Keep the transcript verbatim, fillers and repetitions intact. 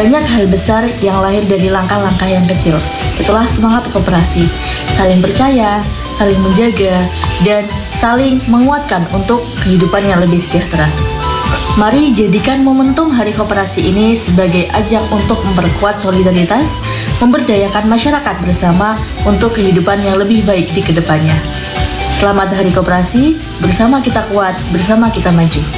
Banyak hal besar yang lahir dari langkah-langkah yang kecil. Itulah semangat koperasi, saling percaya, saling menjaga, dan saling menguatkan untuk kehidupan yang lebih sejahtera. Mari jadikan momentum Hari Koperasi ini sebagai ajang untuk memperkuat solidaritas, memberdayakan masyarakat bersama untuk kehidupan yang lebih baik di kedepannya. Selamat Hari Koperasi, bersama kita kuat, bersama kita maju.